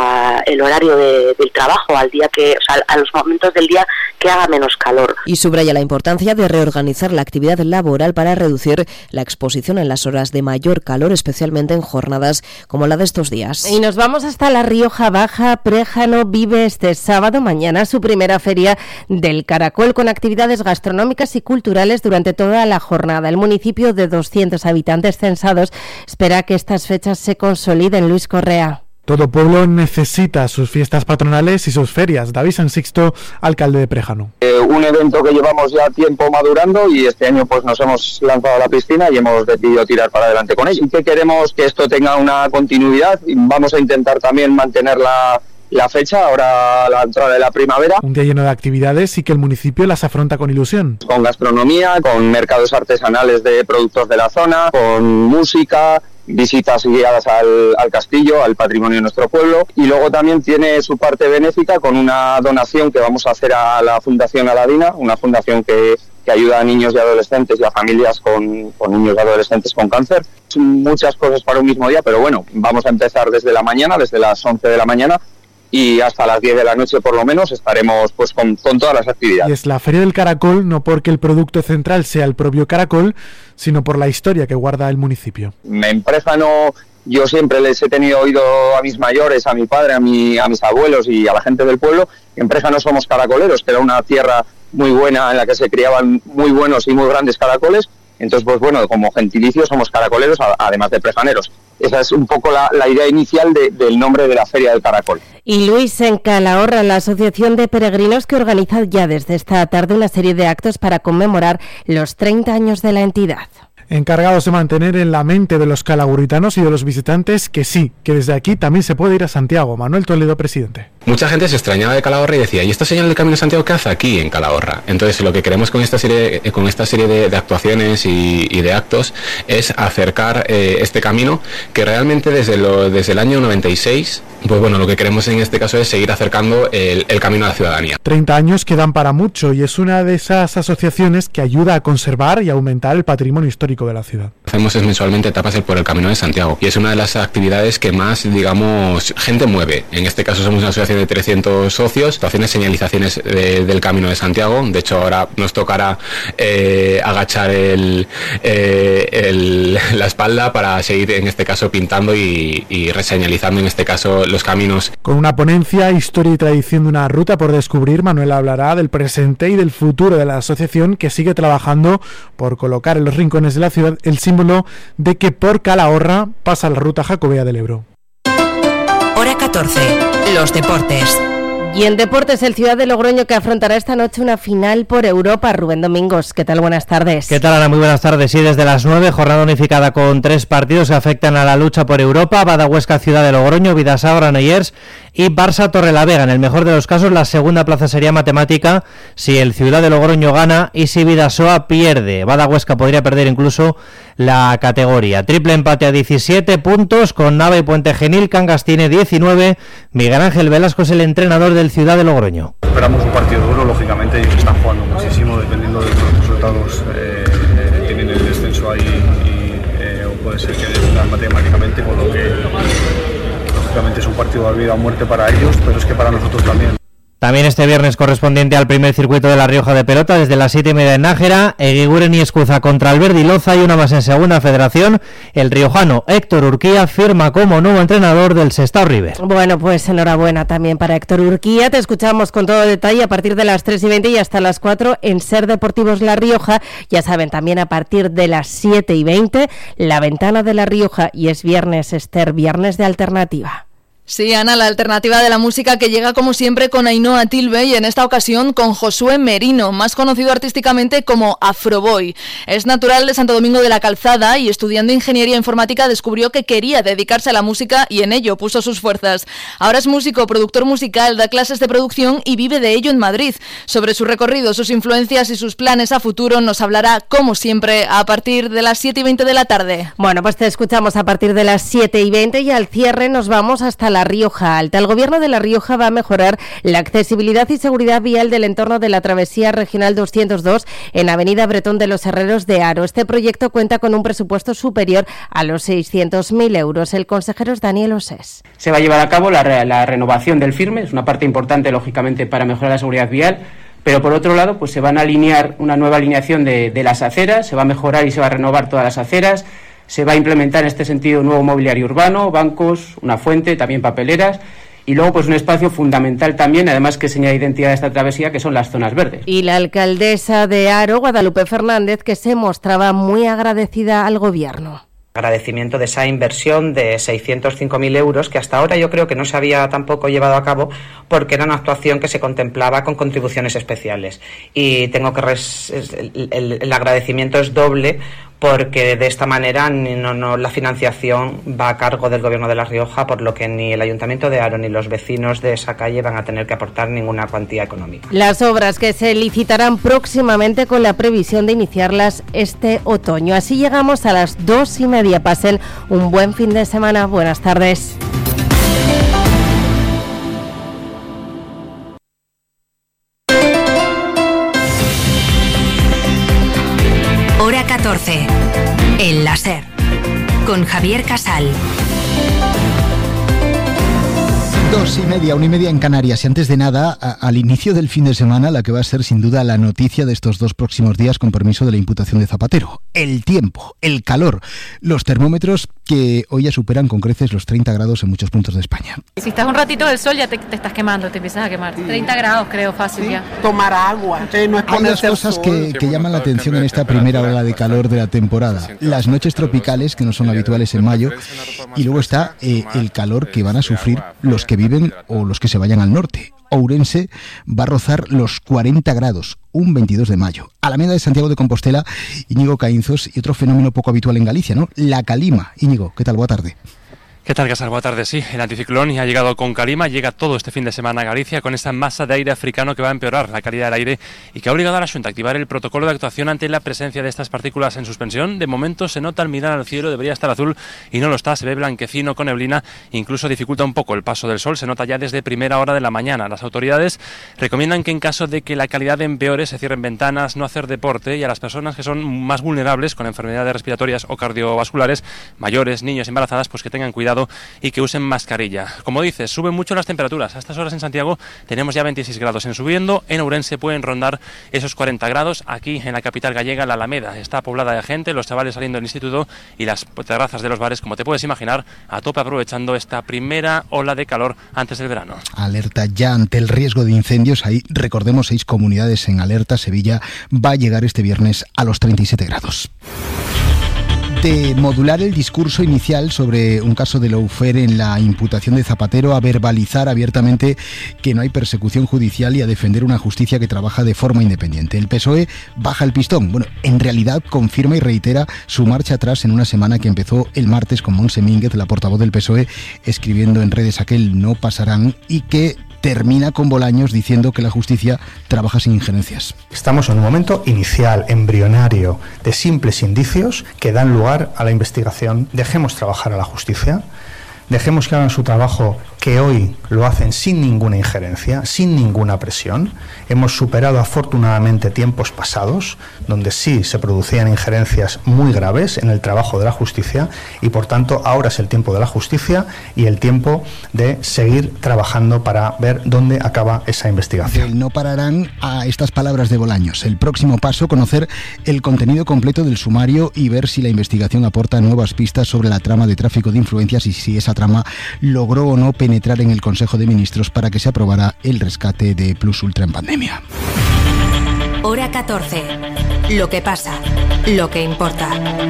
el horario del trabajo al día a los momentos del día que haga menos calor. Y subraya la importancia de reorganizar la actividad laboral para reducir la exposición en las horas de mayor calor, especialmente en jornadas como la de estos días. Y nos vamos hasta La Rioja Baja. Préjano vive este sábado mañana su primera feria del caracol con actividades gastronómicas y culturales durante toda la jornada. El municipio de 200 habitantes censados espera que estas fechas se consoliden. Luis Correa. Todo pueblo necesita sus fiestas patronales y sus ferias. David San Sixto, alcalde de Préjano. Un evento que llevamos ya tiempo madurando y este año pues nos hemos lanzado a la piscina y hemos decidido tirar para adelante con ello. Y que queremos que esto tenga una continuidad y vamos a intentar también mantener la fecha, ahora la entrada de la primavera. Un día lleno de actividades y que el municipio las afronta con ilusión. Con gastronomía, con mercados artesanales de productos de la zona, con música, visitas guiadas al castillo, al patrimonio de nuestro pueblo, y luego también tiene su parte benéfica con una donación que vamos a hacer a la Fundación Aladina, una fundación que ayuda a niños y adolescentes y a familias con niños y adolescentes con cáncer. Son muchas cosas para un mismo día, pero bueno, vamos a empezar desde la mañana, desde las 11 de la mañana, y hasta las 10 de la noche por lo menos estaremos pues con todas las actividades. Y es la Feria del Caracol no porque el producto central sea el propio caracol, sino por la historia que guarda el municipio. En Préjano yo siempre les he tenido oído a mis mayores, a mi padre, a mis abuelos y a la gente del pueblo. En Préjano somos caracoleros, que era una tierra muy buena en la que se criaban muy buenos y muy grandes caracoles. Entonces, pues bueno, como gentilicio somos caracoleros, además de prejaneros. Esa es un poco la idea inicial del nombre de la Feria del Caracol. Y Luis, en Calahorra, la Asociación de Peregrinos que organiza ya desde esta tarde una serie de actos para conmemorar los 30 años de la entidad. Encargados de mantener en la mente de los calahurritanos y de los visitantes que sí, que desde aquí también se puede ir a Santiago. Manuel Toledo, presidente. Mucha gente se extrañaba de Calahorra y decía, ¿y esta señal del Camino de Santiago qué hace aquí en Calahorra? Entonces lo que queremos con esta serie de actuaciones y de actos es acercar este camino que realmente desde el año 96, pues bueno, lo que queremos en este caso es seguir acercando el camino a la ciudadanía. 30 años que dan para mucho y es una de esas asociaciones que ayuda a conservar y aumentar el patrimonio histórico de la ciudad. Hacemos mensualmente etapas por el Camino de Santiago y es una de las actividades que más, digamos, gente mueve. En este caso somos una asociación de 300 socios, situaciones, señalizaciones del Camino de Santiago. De hecho ahora nos tocará agachar la espalda para seguir en este caso pintando y reseñalizando en este caso los caminos. Con una ponencia, historia y tradición de una ruta por descubrir, Manuel hablará del presente y del futuro de la asociación que sigue trabajando por colocar en los rincones de la ciudad el símbolo de que por Calahorra pasa la ruta jacobea del Ebro. Hora 14. Los deportes. Y en deportes, el Ciudad de Logroño que afrontará esta noche una final por Europa. Rubén Domingos, ¿qué tal? Buenas tardes. ¿Qué tal, Ana? Muy buenas tardes. Sí, desde las 9, jornada unificada con 3 partidos que afectan a la lucha por Europa. Badahuesca, Ciudad de Logroño, Vidasoa, Granollers y Barça, Torrelavega. En el mejor de los casos, la segunda plaza sería matemática si el Ciudad de Logroño gana y si Vidasoa pierde. Badahuesca podría perder incluso la categoría. Triple empate a 17 puntos con Nava y Puente Genil. Cangas tiene 19. Miguel Ángel Velasco es el entrenador del Ciudad de Logroño. Esperamos un partido duro, lógicamente, y están jugando muchísimo, dependiendo de los resultados. Tienen el descenso ahí y o puede ser que descendan matemáticamente, con lo que lógicamente es un partido de vida o muerte para ellos, pero es que para nosotros también. También este viernes correspondiente al primer circuito de La Rioja de pelota, desde las 7:30 en Nájera, Eguiguren y Escuza contra Alberdi Loza y una más en segunda federación. El riojano Héctor Urquía firma como nuevo entrenador del Sestao River. Bueno, pues enhorabuena también para Héctor Urquía. Te escuchamos con todo detalle a partir de las 3:20 y hasta las 4 en Ser Deportivos La Rioja. Ya saben, también a partir de las 7:20, La Ventana de La Rioja, y es viernes, Esther, viernes de alternativa. Sí, Ana, la alternativa de la música que llega como siempre con Ainhoa Tilbe y en esta ocasión con Josué Merino, más conocido artísticamente como Afroboy. Es natural de Santo Domingo de la Calzada y estudiando ingeniería informática descubrió que quería dedicarse a la música y en ello puso sus fuerzas. Ahora es músico, productor musical, da clases de producción y vive de ello en Madrid. Sobre su recorrido, sus influencias y sus planes a futuro nos hablará como siempre a partir de las 7:20 de la tarde. Bueno, pues te escuchamos a partir de las 7:20 y al cierre nos vamos hasta La Rioja Alta. El Gobierno de La Rioja va a mejorar la accesibilidad y seguridad vial del entorno de la travesía regional 202 en Avenida Bretón de los Herreros de Haro. Este proyecto cuenta con un presupuesto superior a los 600.000 euros. El consejero es Daniel Osés. Se va a llevar a cabo la renovación del firme, es una parte importante, lógicamente, para mejorar la seguridad vial. Pero por otro lado, pues se van a alinear una nueva alineación de las aceras, se va a mejorar y se va a renovar todas las aceras, se va a implementar en este sentido un nuevo mobiliario urbano, bancos, una fuente, también papeleras. Y luego, pues un espacio fundamental también, además que señala identidad de esta travesía, que son las zonas verdes. Y la alcaldesa de Haro, Guadalupe Fernández, que se mostraba muy agradecida al Gobierno. Agradecimiento de esa inversión de 605.000 euros que hasta ahora yo creo que no se había tampoco llevado a cabo porque era una actuación que se contemplaba con contribuciones especiales. Y tengo que el agradecimiento es doble porque de esta manera la financiación va a cargo del Gobierno de La Rioja, por lo que ni el Ayuntamiento de Haro ni los vecinos de esa calle van a tener que aportar ninguna cuantía económica. Las obras que se licitarán próximamente con la previsión de iniciarlas este otoño. Así llegamos a las 2:30. Pasen un buen fin de semana. Buenas tardes. Hora 14. El láser. Con Javier Casal. 2:30, 1:30 en Canarias. Y antes de nada, al inicio del fin de semana, la que va a ser sin duda la noticia de estos 2 próximos días, con permiso de la imputación de Zapatero. El tiempo, el calor, los termómetros que hoy ya superan con creces los 30 grados en muchos puntos de España. Si estás un ratito del sol ya te estás quemando, te empiezas a quemar. 30 grados creo, fácil ya. Tomar agua, no es Hay dos cosas que llaman la atención en esta primera ola de calor de la temporada. Las noches tropicales, que no son habituales en mayo, y luego está el calor que van a sufrir los que viven o los que se vayan al norte. Ourense va a rozar los 40 grados, un 22 de mayo. Alameda de Santiago de Compostela, Íñigo Caínzos, y otro fenómeno poco habitual en Galicia, ¿no? La calima. Íñigo, ¿qué tal? Buena tarde. ¿Qué tal, Casar? Buenas tardes. Sí, el anticiclón ha llegado con calima, llega todo este fin de semana a Galicia con esta masa de aire africano que va a empeorar la calidad del aire y que ha obligado a la Xunta a activar el protocolo de actuación ante la presencia de estas partículas en suspensión. De momento se nota al mirar al cielo, debería estar azul y no lo está, se ve blanquecino con neblina, incluso dificulta un poco el paso del sol, se nota ya desde primera hora de la mañana. Las autoridades recomiendan que en caso de que la calidad empeore se cierren ventanas, no hacer deporte, y a las personas que son más vulnerables con enfermedades respiratorias o cardiovasculares, mayores, niños, embarazadas, pues que tengan cuidado y que usen mascarilla. Como dices, suben mucho las temperaturas. A estas horas en Santiago tenemos ya 26 grados en subiendo, en Ourense pueden rondar esos 40 grados. Aquí en la capital gallega, la Alameda está poblada de gente, los chavales saliendo del instituto y las terrazas de los bares, como te puedes imaginar, a tope aprovechando esta primera ola de calor antes del verano. Alerta ya ante el riesgo de incendios. Ahí, recordemos, 6 comunidades en alerta. Sevilla va a llegar este viernes a los 37 grados. De modular el discurso inicial sobre un caso de lawfare en la imputación de Zapatero a verbalizar abiertamente que no hay persecución judicial y a defender una justicia que trabaja de forma independiente. El PSOE baja el pistón. Bueno, en realidad confirma y reitera su marcha atrás en una semana que empezó el martes con Montse Mínguez, la portavoz del PSOE, escribiendo en redes aquel "no pasarán", y que termina con Bolaños diciendo que la justicia trabaja sin injerencias. Estamos en un momento inicial, embrionario, de simples indicios que dan lugar a la investigación. Dejemos trabajar a la justicia, dejemos que hagan su trabajo, que hoy lo hacen sin ninguna injerencia, sin ninguna presión. Hemos superado afortunadamente tiempos pasados donde sí se producían injerencias muy graves en el trabajo de la justicia y por tanto ahora es el tiempo de la justicia y el tiempo de seguir trabajando para ver dónde acaba esa investigación. No pararán a estas palabras de Bolaños. El próximo paso, conocer el contenido completo del sumario y ver si la investigación aporta nuevas pistas sobre la trama de tráfico de influencias y si esa trama logró o no penetrar en el Consejo de Ministros para que se aprobara el rescate de Plus Ultra en pandemia. Hora 14. Lo que pasa, lo que importa.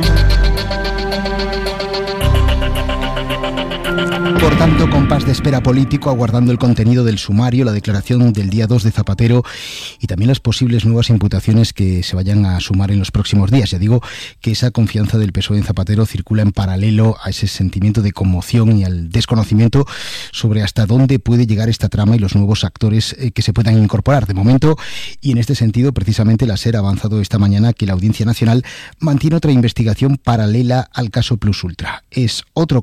Por tanto, compás de espera político, aguardando el contenido del sumario, la declaración del día 2 de Zapatero y también las posibles nuevas imputaciones que se vayan a sumar en los próximos días. Ya digo que esa confianza del PSOE en Zapatero circula en paralelo a ese sentimiento de conmoción y al desconocimiento sobre hasta dónde puede llegar esta trama y los nuevos actores que se puedan incorporar. De momento, y en este sentido, precisamente la SER ha avanzado esta mañana que la Audiencia Nacional mantiene otra investigación paralela al caso Plus Ultra. Es otro caso de tráfico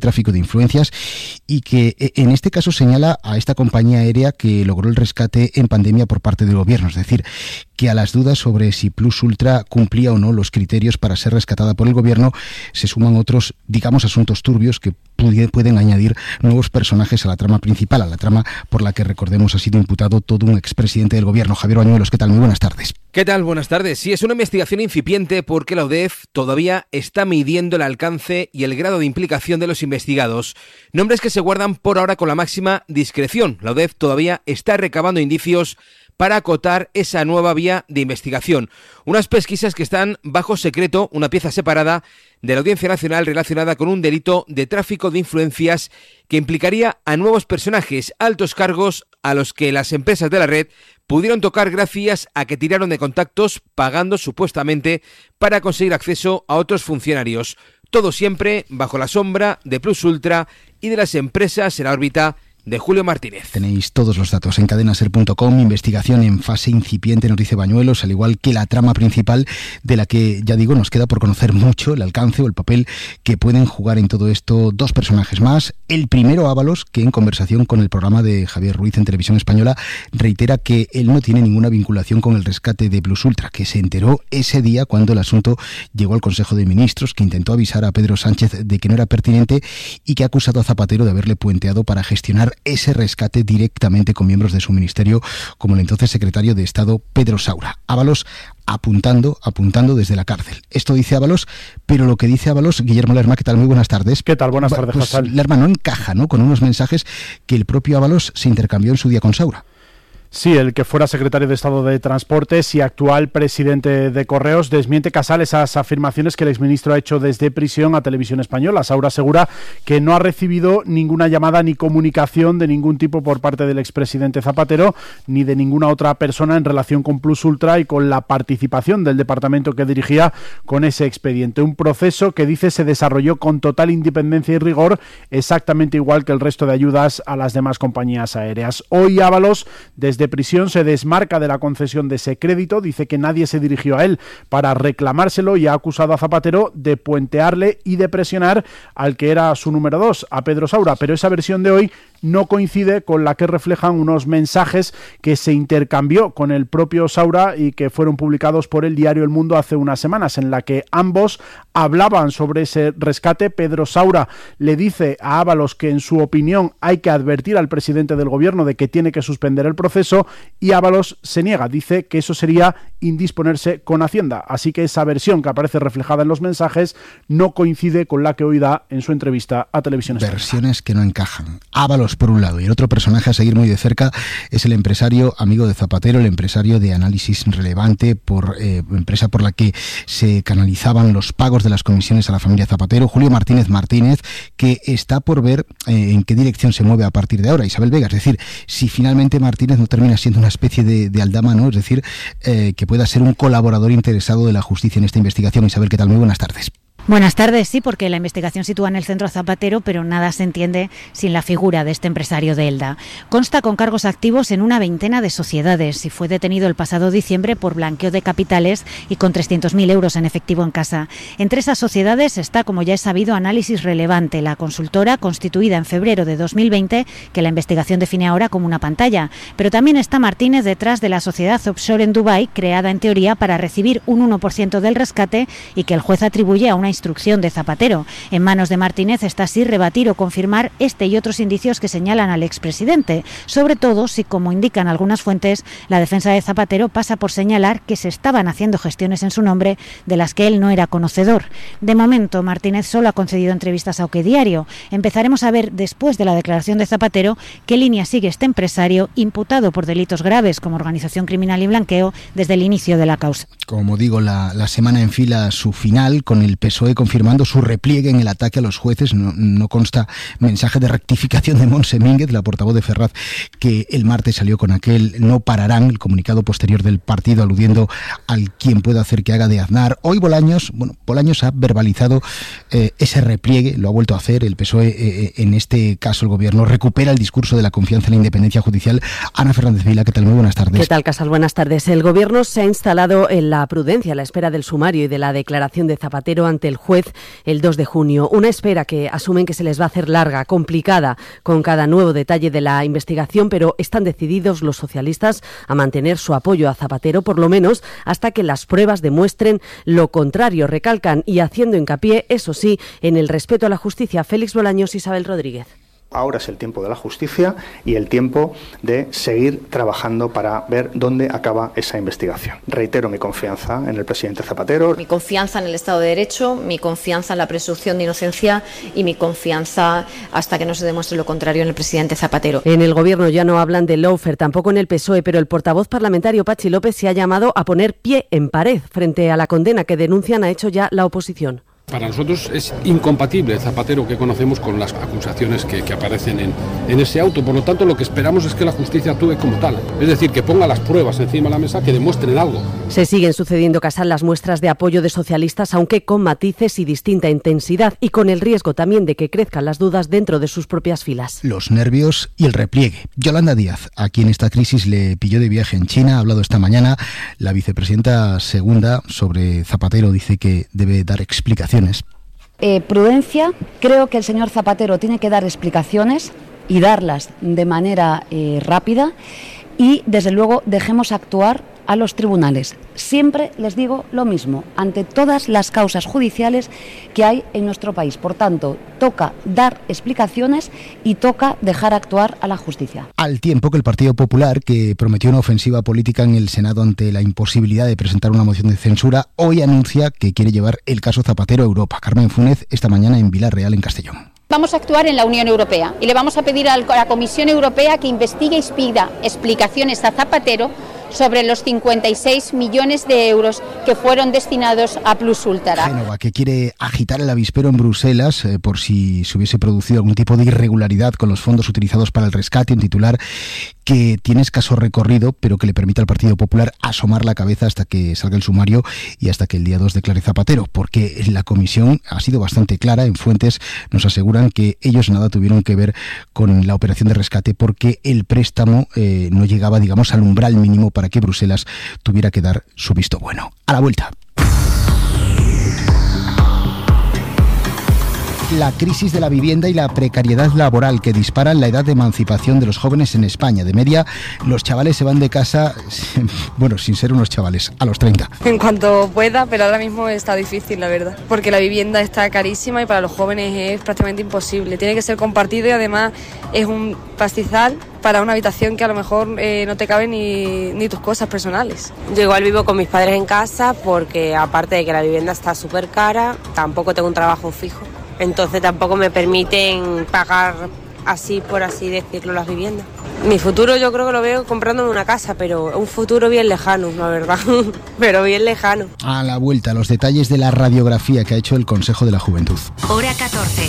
tráfico de influencias y que en este caso señala a esta compañía aérea que logró el rescate en pandemia por parte del gobierno, es decir, que a las dudas sobre si Plus Ultra cumplía o no los criterios para ser rescatada por el gobierno se suman otros, digamos, asuntos turbios que pueden añadir nuevos personajes a la trama principal, a la trama por la que, recordemos, ha sido imputado todo un expresidente del gobierno. Javier Bañuelos, ¿qué tal? Muy buenas tardes. ¿Qué tal? Buenas tardes. Sí, es una investigación incipiente porque la UDEF todavía está midiendo el alcance y el grado de implicación de los investigados. Nombres que se guardan por ahora con la máxima discreción. La UDEF todavía está recabando indicios para acotar esa nueva vía de investigación. Unas pesquisas que están bajo secreto, una pieza separada de la Audiencia Nacional relacionada con un delito de tráfico de influencias que implicaría a nuevos personajes, altos cargos a los que las empresas de la red pudieron tocar gracias a que tiraron de contactos pagando supuestamente para conseguir acceso a otros funcionarios. Todo siempre bajo la sombra de Plus Ultra y de las empresas en la órbita de Julio Martínez. Tenéis todos los datos en cadenaser.com, investigación en fase incipiente, nos dice Bañuelos, al igual que la trama principal de la que, ya digo, nos queda por conocer mucho el alcance o el papel que pueden jugar en todo esto dos personajes más. El primero, Ábalos, que en conversación con el programa de Javier Ruiz en Televisión Española reitera que él no tiene ninguna vinculación con el rescate de Plus Ultra, que se enteró ese día cuando el asunto llegó al Consejo de Ministros, que intentó avisar a Pedro Sánchez de que no era pertinente y que ha acusado a Zapatero de haberle puenteado para gestionar ese rescate directamente con miembros de su ministerio, como el entonces secretario de Estado Pedro Saura. Ábalos apuntando desde la cárcel. Esto dice Ábalos, pero lo que dice Ábalos, Guillermo Lerma, ¿qué tal? Muy buenas tardes. ¿Qué tal? Buenas tardes, pues, Hassan. Lerma no encaja, ¿no?, con unos mensajes que el propio Ábalos se intercambió en su día con Saura. Sí, el que fuera secretario de Estado de Transportes y actual presidente de Correos desmiente Casal esas afirmaciones que el exministro ha hecho desde prisión a Televisión Española. Saura asegura que no ha recibido ninguna llamada ni comunicación de ningún tipo por parte del expresidente Zapatero ni de ninguna otra persona en relación con Plus Ultra y con la participación del departamento que dirigía con ese expediente. Un proceso que dice se desarrolló con total independencia y rigor, exactamente igual que el resto de ayudas a las demás compañías aéreas. Hoy Ábalos, desde prisión, se desmarca de la concesión de ese crédito, dice que nadie se dirigió a él para reclamárselo y ha acusado a Zapatero de puentearle y de presionar al que era su número 2, a Pedro Saura, pero esa versión de hoy no coincide con la que reflejan unos mensajes que se intercambió con el propio Saura y que fueron publicados por el diario El Mundo hace unas semanas, en la que ambos hablaban sobre ese rescate. Pedro Saura le dice a Ábalos que en su opinión hay que advertir al presidente del gobierno de que tiene que suspender el proceso y Ábalos se niega, dice que eso sería indisponerse con Hacienda, así que esa versión que aparece reflejada en los mensajes no coincide con la que hoy da en su entrevista a Televisión Española. Versiones que no encajan. Ábalos por un lado, y el otro personaje a seguir muy de cerca es el empresario amigo de Zapatero, el empresario de Análisis Relevante, empresa por la que se canalizaban los pagos de las comisiones a la familia Zapatero, Julio Martínez, que está por ver en qué dirección se mueve a partir de ahora. Isabel Vega, es decir, si finalmente Martínez no termina siendo una especie de aldama, ¿no?, es decir, que pueda ser un colaborador interesado de la justicia en esta investigación. Isabel, ¿qué tal? Muy buenas tardes. Buenas tardes, sí, porque la investigación sitúa en el centro a Zapatero, pero nada se entiende sin la figura de este empresario de Elda. Consta con cargos activos en una veintena de sociedades y fue detenido el pasado diciembre por blanqueo de capitales y con 300.000 euros en efectivo en casa. Entre esas sociedades está, como ya es sabido, Análisis Relevante, la consultora constituida en febrero de 2020, que la investigación define ahora como una pantalla. Pero también está Martínez detrás de la sociedad offshore en Dubái, creada en teoría para recibir un 1% del rescate y que el juez atribuye a una instrucción de Zapatero. En manos de Martínez está así rebatir o confirmar este y otros indicios que señalan al expresidente, sobre todo si, como indican algunas fuentes, la defensa de Zapatero pasa por señalar que se estaban haciendo gestiones en su nombre de las que él no era conocedor. De momento, Martínez solo ha concedido entrevistas a OK Diario. Empezaremos a ver, después de la declaración de Zapatero, qué línea sigue este empresario imputado por delitos graves como organización criminal y blanqueo desde el inicio de la causa. Como digo, la semana enfila su final con el PSOE confirmando su repliegue en el ataque a los jueces. No consta mensaje de rectificación de Montse Mínguez, la portavoz de Ferraz, que el martes salió con aquel no pararán, el comunicado posterior del partido aludiendo al quien pueda hacer que haga de Aznar. Hoy Bolaños ha verbalizado ese repliegue, lo ha vuelto a hacer el PSOE, en este caso el gobierno recupera el discurso de la confianza en la independencia judicial. Ana Fernández Vila, ¿qué tal? Muy buenas tardes. ¿Qué tal, Casal? Buenas tardes. El gobierno se ha instalado en la prudencia a la espera del sumario y de la declaración de Zapatero ante ante el juez el 2 de junio. Una espera que asumen que se les va a hacer larga, complicada, con cada nuevo detalle de la investigación, pero están decididos los socialistas a mantener su apoyo a Zapatero, por lo menos hasta que las pruebas demuestren lo contrario. Recalcan, y haciendo hincapié, eso sí, en el respeto a la justicia. Félix Bolaños, Isabel Rodríguez. Ahora es el tiempo de la justicia y el tiempo de seguir trabajando para ver dónde acaba esa investigación. Reitero mi confianza en el presidente Zapatero. Mi confianza en el Estado de Derecho, mi confianza en la presunción de inocencia y mi confianza hasta que no se demuestre lo contrario en el presidente Zapatero. En el Gobierno ya no hablan de lawfare, tampoco en el PSOE, pero el portavoz parlamentario Patxi López se ha llamado a poner pie en pared frente a la condena que denuncian ha hecho ya la oposición. Para nosotros es incompatible el Zapatero que conocemos con las acusaciones que aparecen en ese auto. Por lo tanto, lo que esperamos es que la justicia actúe como tal. Es decir, que ponga las pruebas encima de la mesa que demuestren algo. Se siguen sucediendo, Casal, las muestras de apoyo de socialistas, aunque con matices y distinta intensidad, y con el riesgo también de que crezcan las dudas dentro de sus propias filas. Los nervios y el repliegue. Yolanda Díaz, a quien esta crisis le pilló de viaje en China, ha hablado esta mañana. La vicepresidenta segunda sobre Zapatero dice que debe dar explicaciones. Prudencia, creo que el señor Zapatero tiene que dar explicaciones y darlas de manera rápida y, desde luego, dejemos actuar a los tribunales. Siempre les digo lo mismo, ante todas las causas judiciales que hay en nuestro país. Por tanto, toca dar explicaciones y toca dejar actuar a la justicia. Al tiempo que el Partido Popular, que prometió una ofensiva política en el Senado ante la imposibilidad de presentar una moción de censura, hoy anuncia que quiere llevar el caso Zapatero a Europa. Carmen Funes, esta mañana en Villarreal, en Castellón. Vamos a actuar en la Unión Europea y le vamos a pedir a la Comisión Europea que investigue y pida explicaciones a Zapatero sobre los 56 millones de euros que fueron destinados a Plus Ultra. Génova, que quiere agitar el avispero en Bruselas por si se hubiese producido algún tipo de irregularidad con los fondos utilizados para el rescate. Un titular que tiene escaso recorrido, pero que le permite al Partido Popular asomar la cabeza hasta que salga el sumario y hasta que el día 2 declare Zapatero, porque la comisión ha sido bastante clara. En fuentes nos aseguran que ellos nada tuvieron que ver con la operación de rescate porque el préstamo no llegaba, digamos, al umbral mínimo para que Bruselas tuviera que dar su visto bueno. A la vuelta. La crisis de la vivienda y la precariedad laboral que disparan la edad de emancipación de los jóvenes en España. De media, los chavales se van de casa, bueno, sin ser unos chavales, a los 30. En cuanto pueda, pero ahora mismo está difícil, la verdad, porque la vivienda está carísima y para los jóvenes es prácticamente imposible. Tiene que ser compartido y además es un pastizal para una habitación que a lo mejor no te caben ni tus cosas personales. Yo igual vivo con mis padres en casa porque aparte de que la vivienda está súper cara, tampoco tengo un trabajo fijo. Entonces tampoco me permiten pagar así, por así decirlo, las viviendas. Mi futuro yo creo que lo veo comprándome una casa, pero un futuro bien lejano, la verdad, pero bien lejano. A la vuelta, los detalles de la radiografía que ha hecho el Consejo de la Juventud. Hora 14.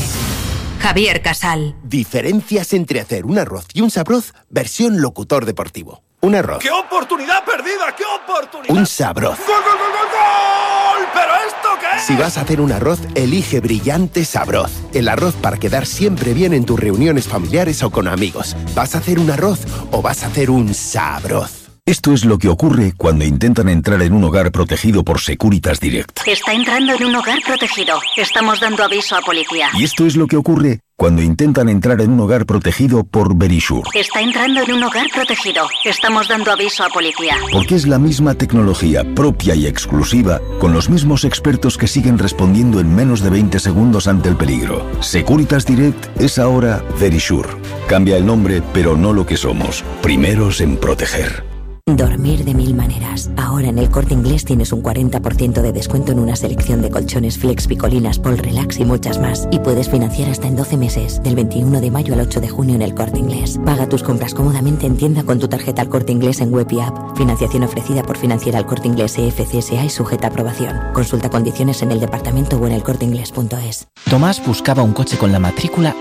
Javier Casal. Diferencias entre hacer un arroz y un sabroz, versión locutor deportivo. Un arroz. ¡Qué oportunidad perdida! ¡Qué oportunidad! Un sabroz. ¡Gol, gol, gol, gol, gol! ¿Pero esto qué es? Si vas a hacer un arroz, elige Brillante Sabroz. El arroz para quedar siempre bien en tus reuniones familiares o con amigos. ¿Vas a hacer un arroz o vas a hacer un sabroz? Esto es lo que ocurre cuando intentan entrar en un hogar protegido por Securitas Direct. Está entrando en un hogar protegido. Estamos dando aviso a policía. Y esto es lo que ocurre cuando intentan entrar en un hogar protegido por Verisure. Está entrando en un hogar protegido. Estamos dando aviso a policía. Porque es la misma tecnología propia y exclusiva, con los mismos expertos que siguen respondiendo en menos de 20 segundos ante el peligro. Securitas Direct es ahora Verisure. Cambia el nombre, pero no lo que somos. Primeros en proteger. Dormir de mil maneras. Ahora en el Corte Inglés tienes un 40% de descuento en una selección de colchones Flex, Picolinas, Pol Relax y muchas más. Y puedes financiar hasta en 12 meses, del 21 de mayo al 8 de junio en el Corte Inglés. Paga tus compras cómodamente en tienda con tu tarjeta al Corte Inglés en web y app. Financiación ofrecida por Financiera al Corte Inglés EFCSA y sujeta a aprobación. Consulta condiciones en el departamento o en elcorteinglés.es. Tomás buscaba un coche con la matrícula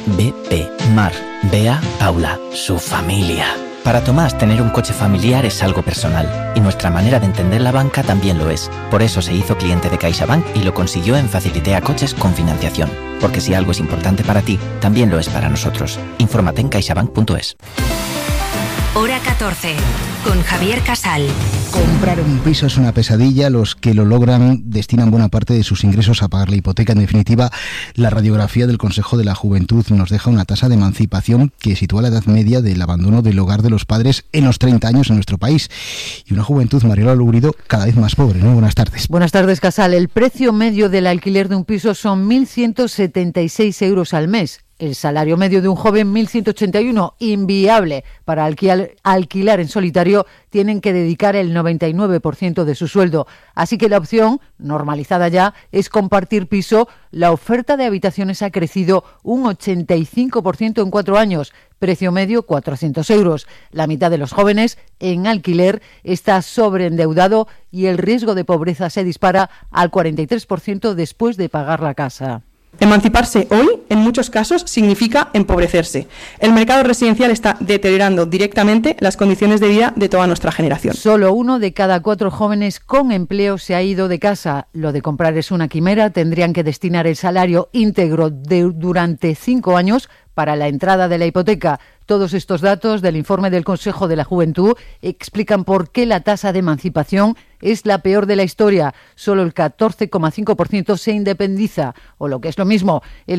MBP. Mar, Bea, Paula, su familia. Para Tomás, tener un coche familiar es algo personal, y nuestra manera de entender la banca también lo es. Por eso se hizo cliente de CaixaBank y lo consiguió en Facilitea Coches con financiación. Porque si algo es importante para ti, también lo es para nosotros. Infórmate en caixabank.es. Hora 14. con Javier Casal. Comprar un piso es una pesadilla. Los que lo logran destinan buena parte de sus ingresos a pagar la hipoteca. En definitiva, la radiografía del Consejo de la Juventud nos deja una tasa de emancipación que sitúa la edad media del abandono del hogar de los padres en los 30 años en nuestro país. Y una juventud, Mariola Lugrido, cada vez más pobre, ¿no? Buenas tardes. Buenas tardes, Casal. El precio medio del alquiler de un piso son 1.176 euros al mes. El salario medio de un joven, 1.181, inviable. Para alquilar en solitario tienen que dedicar el 99% de su sueldo. Así que la opción, normalizada ya, es compartir piso. La oferta de habitaciones ha crecido un 85% en 4 años. Precio medio, 400 euros. La mitad de los jóvenes en alquiler está sobreendeudado y el riesgo de pobreza se dispara al 43% después de pagar la casa. Emanciparse hoy, en muchos casos, significa empobrecerse. El mercado residencial está deteriorando directamente las condiciones de vida de toda nuestra generación. Solo 1 de cada 4 jóvenes con empleo se ha ido de casa. Lo de comprar es una quimera. Tendrían que destinar el salario íntegro durante 5 años para la entrada de la hipoteca. Todos estos datos del informe del Consejo de la Juventud explican por qué la tasa de emancipación es la peor de la historia. Solo el 14,5% se independiza, o lo que es lo mismo, el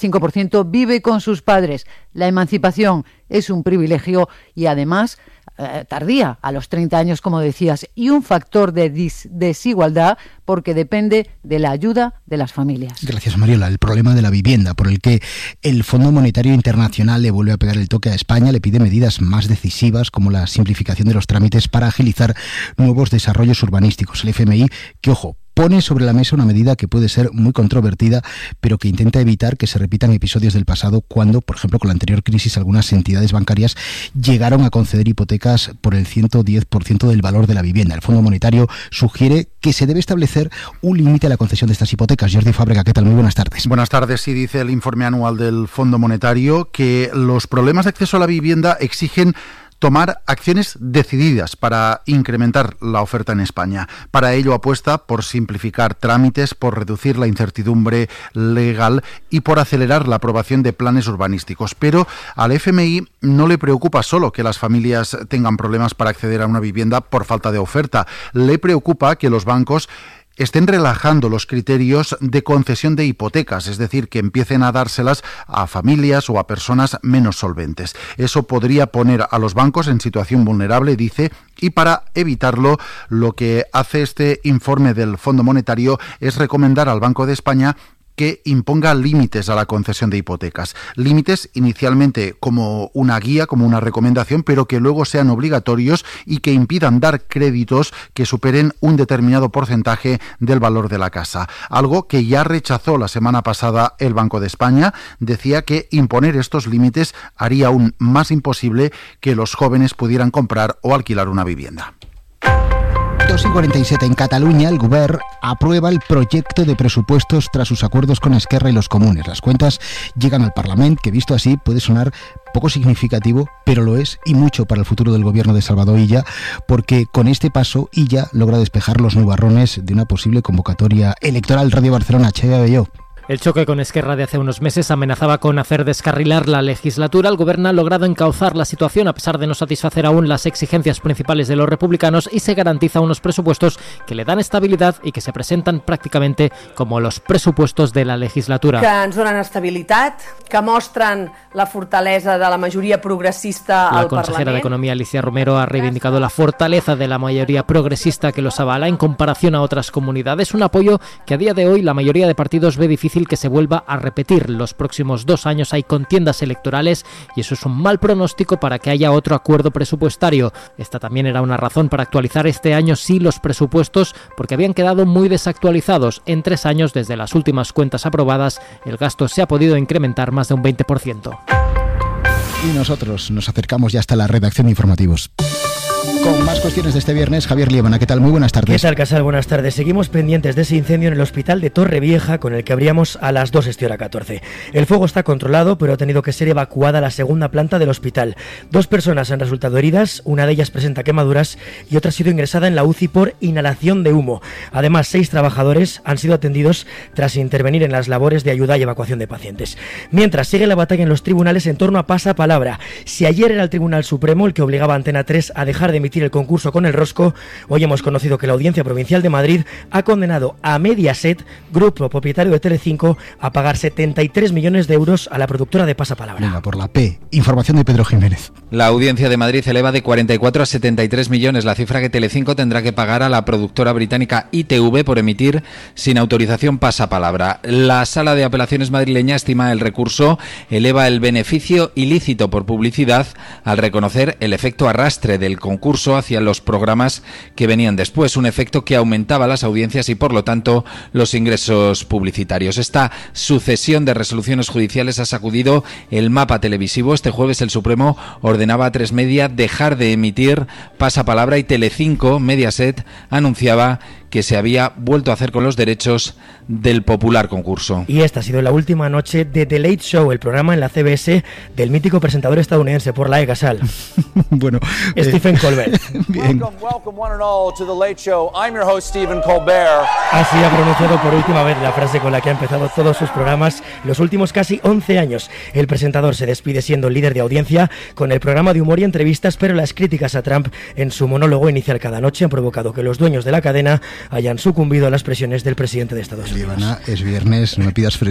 85% vive con sus padres. La emancipación es un privilegio y además tardía, a los 30 años, como decías, y un factor de desigualdad porque depende de la ayuda de las familias. Gracias, Mariola. El problema de la vivienda, por el que el Fondo Monetario Internacional le vuelve a pegar el toque a España, le pide medidas más decisivas como la simplificación de los trámites para agilizar nuevos desarrollos urbanísticos. El FMI, que ojo, pone sobre la mesa una medida que puede ser muy controvertida, pero que intenta evitar que se repitan episodios del pasado cuando, por ejemplo, con la anterior crisis, algunas entidades bancarias llegaron a conceder hipotecas por el 110% del valor de la vivienda. El Fondo Monetario sugiere que se debe establecer un límite a la concesión de estas hipotecas. Jordi Fábrega, ¿qué tal? Muy buenas tardes. Buenas tardes. Sí, dice el informe anual del Fondo Monetario que los problemas de acceso a la vivienda exigen tomar acciones decididas para incrementar la oferta en España. Para ello apuesta por simplificar trámites, por reducir la incertidumbre legal y por acelerar la aprobación de planes urbanísticos. Pero al FMI no le preocupa solo que las familias tengan problemas para acceder a una vivienda por falta de oferta. Le preocupa que los bancos estén relajando los criterios de concesión de hipotecas, es decir, que empiecen a dárselas a familias o a personas menos solventes. Eso podría poner a los bancos en situación vulnerable, dice, y para evitarlo, lo que hace este informe del Fondo Monetario es recomendar al Banco de España que imponga límites a la concesión de hipotecas. Límites inicialmente como una guía, como una recomendación, pero que luego sean obligatorios y que impidan dar créditos que superen un determinado porcentaje del valor de la casa. Algo que ya rechazó la semana pasada el Banco de España. Decía que imponer estos límites haría aún más imposible que los jóvenes pudieran comprar o alquilar una vivienda. 2:47 en Cataluña, el Govern aprueba el proyecto de presupuestos tras sus acuerdos con Esquerra y los comunes. Las cuentas llegan al Parlamento, que visto así puede sonar poco significativo, pero lo es y mucho para el futuro del gobierno de Salvador Illa, porque con este paso Illa logra despejar los nubarrones de una posible convocatoria electoral. Radio Barcelona, Chea Belló. El choque con Esquerra de hace unos meses amenazaba con hacer descarrilar la legislatura. El Gobierno ha logrado encauzar la situación a pesar de no satisfacer aún las exigencias principales de los republicanos y se garantiza unos presupuestos que le dan estabilidad y que se presentan prácticamente como los presupuestos de la legislatura. Que ens donen estabilitat, que mostren la fortalesa de la mayoría progresista al Parlament. La consejera de Economía, Alicia Romero, ha reivindicado la fortaleza de la mayoría progresista que los avala en comparación a otras comunidades. Un apoyo que a día de hoy la mayoría de partidos ve difícil que se vuelva a repetir. Los próximos 2 años hay contiendas electorales y eso es un mal pronóstico para que haya otro acuerdo presupuestario. Esta también era una razón para actualizar este año sí los presupuestos, porque habían quedado muy desactualizados. En 3 años, desde las últimas cuentas aprobadas, el gasto se ha podido incrementar más de un 20%. Y nosotros nos acercamos ya hasta la redacción de informativos. Con más cuestiones de este viernes, Javier Liébana, ¿qué tal? Muy buenas tardes. ¿Qué tal, Casal? Buenas tardes. Seguimos pendientes de ese incendio en el hospital de Torrevieja con el que abríamos a las 2:14. El fuego está controlado, pero ha tenido que ser evacuada la segunda planta del hospital. 2 personas han resultado heridas, una de ellas presenta quemaduras y otra ha sido ingresada en la UCI por inhalación de humo. Además, 6 trabajadores han sido atendidos tras intervenir en las labores de ayuda y evacuación de pacientes. Mientras, sigue la batalla en los tribunales en torno a pasapalabra. Si ayer era el Tribunal Supremo el que obligaba a Antena 3 a dejar de emitir emitir el concurso con el rosco, hoy hemos conocido que la Audiencia Provincial de Madrid ha condenado a Mediaset, grupo propietario de Telecinco, a pagar 73 millones de euros a la productora de Pasapalabra. Venga, por la P. Información de Pedro Jiménez. La Audiencia de Madrid eleva de 44 a 73 millones la cifra que Telecinco tendrá que pagar a la productora británica ITV por emitir sin autorización Pasapalabra. La Sala de Apelaciones madrileña estima el recurso eleva el beneficio ilícito por publicidad al reconocer el efecto arrastre del concurso hacia los programas que venían después, un efecto que aumentaba las audiencias y por lo tanto los ingresos publicitarios. Esta sucesión de resoluciones judiciales ha sacudido el mapa televisivo. Este jueves el Supremo ordenaba a 3 Media dejar de emitir Pasapalabra y Telecinco, Mediaset, anunciaba que se había vuelto a hacer con los derechos del popular concurso. Y esta ha sido la última noche de The Late Show, el programa en la CBS del mítico presentador estadounidense por la Gasal. Bueno, Stephen Colbert. Bien. Welcome one and all to The Late Show. I'm your host Stephen Colbert. Así ha pronunciado por última vez la frase con la que ha empezado todos sus programas los últimos casi 11 años. El presentador se despide siendo líder de audiencia con el programa de humor y entrevistas, pero las críticas a Trump en su monólogo inicial cada noche han provocado que los dueños de la cadena hayan sucumbido a las presiones del presidente de Estados Unidos. Es viernes, no me pidas